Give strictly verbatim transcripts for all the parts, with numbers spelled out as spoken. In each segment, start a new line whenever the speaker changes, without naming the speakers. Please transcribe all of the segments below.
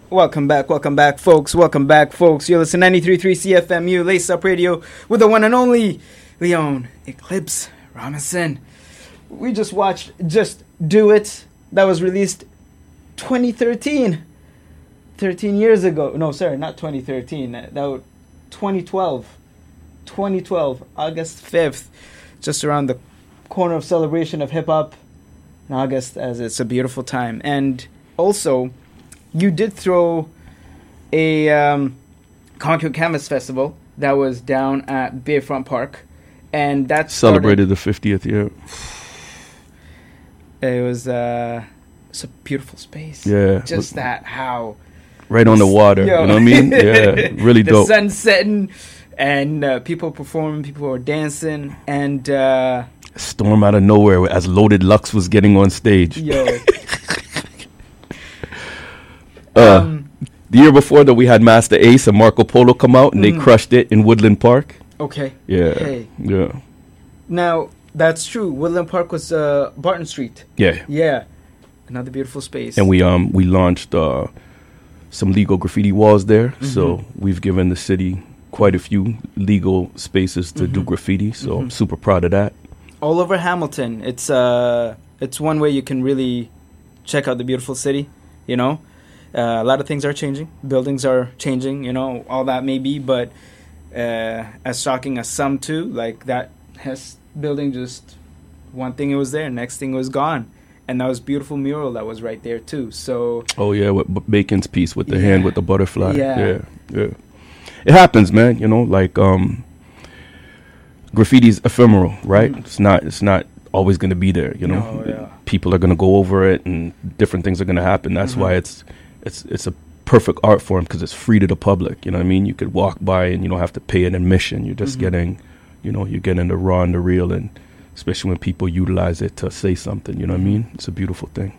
Welcome back, welcome back, folks. Welcome back, folks. You're listening to ninety-three point three C F M U, Lace Up Radio, with the one and only Leon Eclipse Robinson. We just watched Just Do It. That was released twenty thirteen. thirteen years ago. No, sorry, not twenty thirteen. That was twenty twelve. twenty twelve, August fifth. Just around the corner of celebration of hip-hop in August, as it's a beautiful time. And also, you did throw a um, Concrete Canvas Festival that was down at Bayfront Park, and that
celebrated the fiftieth year.
It was uh, it's a beautiful space.
Yeah,
just that how
right on the water. Yo. You know what I mean? Yeah, really
the
dope.
The sun setting, and uh, people performing, people were dancing, and uh,
storm out of nowhere as Loaded Lux was getting on stage.
Yo.
Uh,
um,
the year before that, we had Master Ace and Marco Polo come out, and mm. they crushed it in Woodland Park.
Okay.
Yeah.
Hey.
Yeah.
Now, that's true. Woodland Park was uh, Barton Street.
Yeah.
Yeah. Another beautiful space.
And we um we launched uh, some legal graffiti walls there. Mm-hmm. So we've given the city quite a few legal spaces to mm-hmm. do graffiti. So mm-hmm. I'm super proud of that.
All over Hamilton. It's uh it's one way you can really check out the beautiful city, you know. Uh, a lot of things are changing. Buildings are changing, you know, all that may be. But uh, as shocking as some too, like that Hess building, just one thing it was there, next thing was gone. And that was beautiful mural that was right there too. So
oh yeah, with B- Bacon's piece with the
yeah.
hand with the butterfly.
Yeah.
yeah, yeah. It happens, man. You know, like um, graffiti's ephemeral, right? Mm-hmm. It's not. It's not always going to be there. You know,
no, yeah.
people are going to go over it, and different things are going to happen. That's mm-hmm. why it's. It's it's a perfect art form because it's free to the public. You know what I mean? You could walk by and you don't have to pay an admission. You're just mm-hmm. getting, you know, you're getting the raw and the real, and especially when people utilize it to say something. You know what I mean? It's a beautiful thing.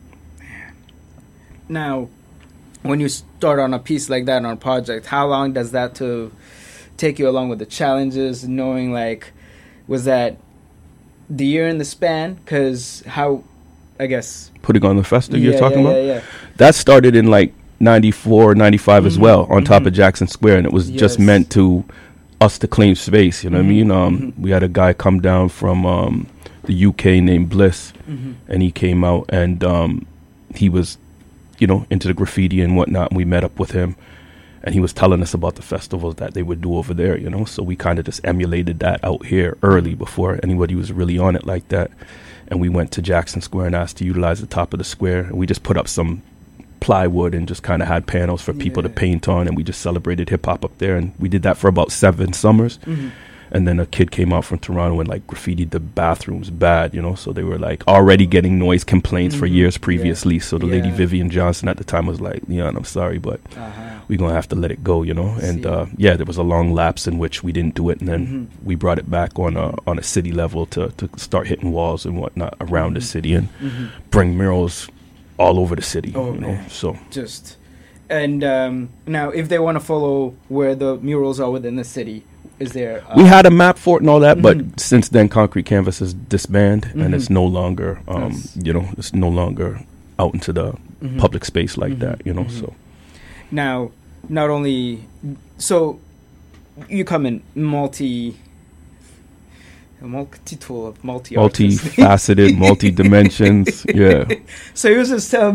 Now, when you start on a piece like that on a project, how long does that to take you along with the challenges? Knowing like, was that the year in the span? Because how, I guess.
Putting on the festival
yeah,
you're talking
yeah,
about?
Yeah, yeah.
That started in like ninety-four, ninety-five mm-hmm. as well, on mm-hmm. top of Jackson Square, and it was
yes.
just meant to us to claim space, you know mm-hmm. what I mean? Um,
mm-hmm.
We had a guy come down from um, the U K named Bliss,
mm-hmm.
and he came out, and um, he was, you know, into the graffiti and whatnot, and we met up with him, and he was telling us about the festivals that they would do over there, you know? So we kind of just emulated that out here early before anybody was really on it like that. And we went to Jackson Square and asked to utilize the top of the square. And we just put up some plywood and just kind of had panels for people yeah. to paint on. And we just celebrated hip-hop up there. And we did that for about seven summers.
Mm-hmm.
And then a kid came out from Toronto and, like, graffitied the bathrooms bad, you know. So they were, like, already getting noise complaints mm-hmm. for years previously. Yeah. So the yeah. lady Vivian Johnson at the time was like, Leon, I'm sorry, but uh-huh. we're going to have to let it go, you know. And, uh, yeah, there was a long lapse in which we didn't do it. And then mm-hmm. we brought it back on a, on a city level to, to start hitting walls and whatnot around mm-hmm. the city and
mm-hmm.
bring murals all over the city,
oh,
you know.
Man.
So
just and um, now, if they want to follow where the murals are within the city, is there? Uh,
we had a map for it and all that,
mm-hmm.
but since then, Concrete Canvas is disbanded, mm-hmm. and it's no longer, um,
yes.
you know, it's no longer out into the mm-hmm. public space like mm-hmm. that, you know.
Mm-hmm.
So
now, not only so you come in multi. A multi-tool of multi
multi-faceted, multi-dimensions, yeah.
So he was just telling